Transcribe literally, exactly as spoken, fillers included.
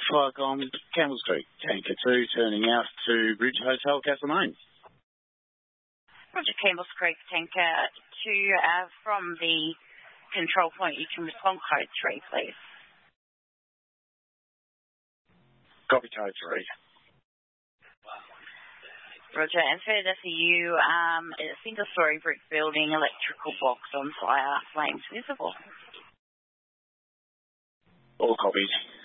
Fire gone, Campbell's Creek, Tanker two, turning out to Bridge Hotel, Castlemaine. Roger, Campbell's Creek, Tanker two, uh, from the control point, you can respond code three, please. Copy code three. Roger, and further for you, um, a single-storey brick building, electrical box on fire, flames visible. All copies.